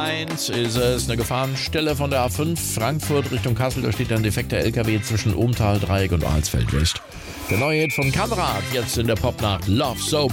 A1 ist es eine Gefahrenstelle von der A5 Frankfurt Richtung Kassel. Da steht ein defekter LKW zwischen Ohmtal, Dreieck und Alsfeld West. Der neue Hit von Kamerad, jetzt in der Popnacht Love So